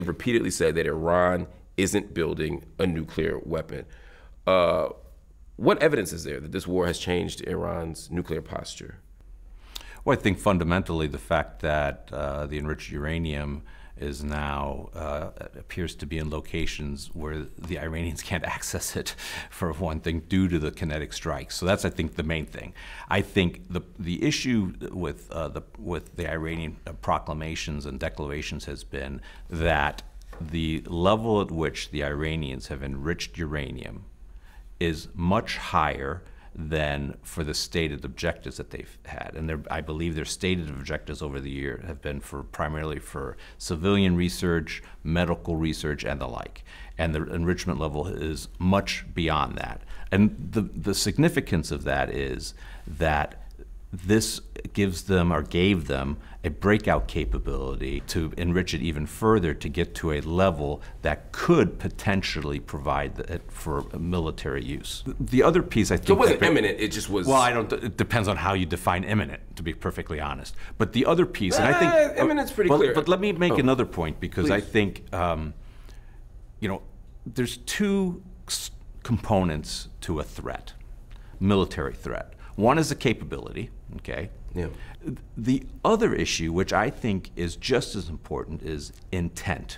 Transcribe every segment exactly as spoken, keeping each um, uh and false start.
repeatedly said that Iran isn't building a nuclear weapon. Uh, what evidence is there that this war has changed Iran's nuclear posture? Well, I think fundamentally the fact that uh, the enriched uranium is now uh, appears to be in locations where the Iranians can't access it, for one thing, due to the kinetic strikes. So that's, I think, the main thing. I think the the issue with uh, the with the Iranian proclamations and declarations has been that the level at which the Iranians have enriched uranium is much higher than for the stated objectives that they've had. And I believe their stated objectives over the year have been for primarily for civilian research, medical research, and the like. And the enrichment level is much beyond that. And the, the significance of that is that this gives them, or gave them, a breakout capability to enrich it even further to get to a level that could potentially provide it for military use. The other piece, I think— So it wasn't imminent, it just was— Well, I don't, it depends on how you define imminent, to be perfectly honest. But the other piece, and I think— Uh, imminent's pretty but, clear. But let me make oh. another point, because Please. I think, um, you know, there's two components to a threat, military threat. One is the capability, okay? Yeah. The other issue, which I think is just as important, is intent.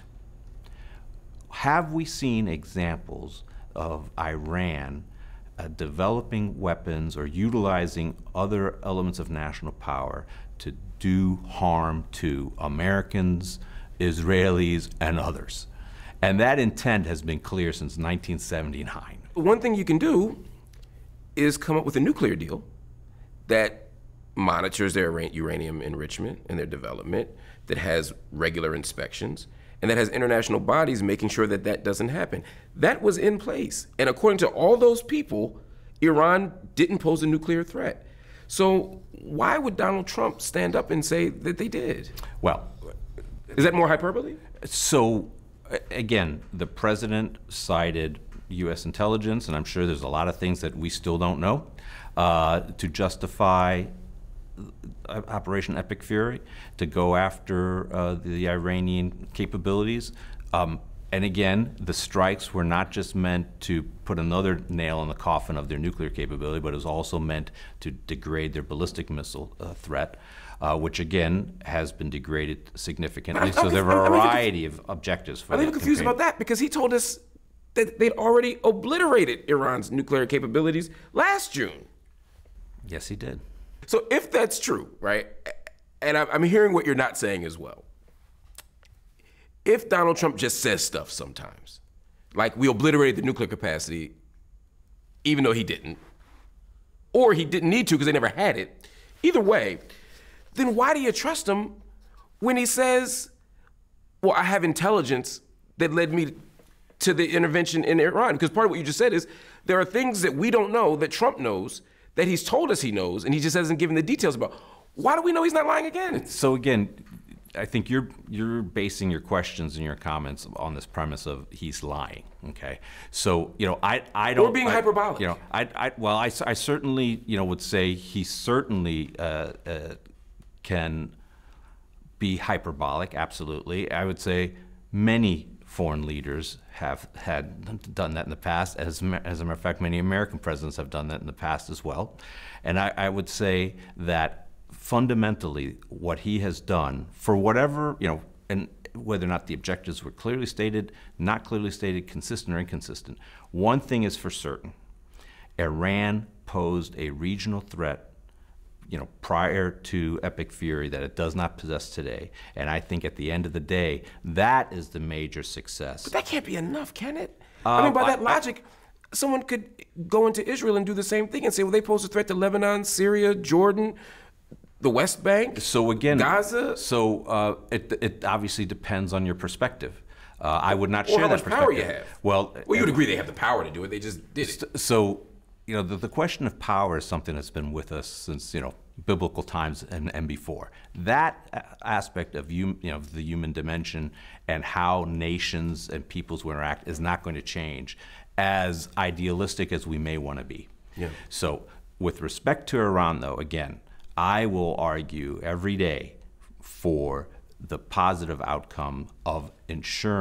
Have we seen examples of Iran uh, developing weapons or utilizing other elements of national power to do harm to Americans, Israelis, and others? And that intent has been clear since nineteen seventy-nine. One thing you can do is come up with a nuclear deal that monitors their uranium enrichment and their development, that has regular inspections, and that has international bodies making sure that that doesn't happen. That was in place. And according to all those people, Iran didn't pose a nuclear threat. So why would Donald Trump stand up and say that they did? Well, is that more hyperbole? So again, the president cited U S intelligence, and I'm sure there's a lot of things that we still don't know, uh, to justify Operation Epic Fury, to go after uh, the Iranian capabilities. Um, and again, the strikes were not just meant to put another nail in the coffin of their nuclear capability, but it was also meant to degrade their ballistic missile uh, threat, uh, which again has been degraded significantly. So there are a variety of objectives for that. I'm even confused about that, because he told us that they'd already obliterated Iran's nuclear capabilities last June. Yes, he did. So if that's true, right, and I'm hearing what you're not saying as well, if Donald Trump just says stuff sometimes, like we obliterated the nuclear capacity, even though he didn't, or he didn't need to because they never had it, either way, then why do you trust him when he says, well, I have intelligence that led me to the intervention in Iran? Because part of what you just said is there are things that we don't know that Trump knows, that he's told us he knows, and he just hasn't given the details about. Why do we know he's not lying again? So again, I think you're you're basing your questions and your comments on this premise of he's lying. Okay, so you know I I don't. Or being I, hyperbolic. You know I I well I, I certainly you know would say he certainly uh, uh, can be hyperbolic. Absolutely, I would say many foreign leaders have had done that in the past. As, as a matter of fact, many American presidents have done that in the past as well. And I, I would say that fundamentally what he has done, for whatever, you know, and whether or not the objectives were clearly stated, not clearly stated, consistent or inconsistent, one thing is for certain: Iran posed a regional threat, you know, prior to Epic Fury that it does not possess today. And I think at the end of the day, that is the major success. But that can't be enough, can it? Uh, I mean, by that I, logic, I, someone could go into Israel and do the same thing and say, well, they pose a threat to Lebanon, Syria, Jordan, the West Bank, so again, Gaza. So uh, it, it obviously depends on your perspective. Uh, I would not or share how that much perspective. power you have. Well, well, you would agree they have the power to do it. They just did it. So, you know, the, the question of power is something that's been with us since, you know, biblical times and, and before. That aspect of you, you know, the human dimension and how nations and peoples will interact is not going to change, as idealistic as we may want to be. Yeah. So, with respect to Iran, though, again, I will argue every day for the positive outcome of ensuring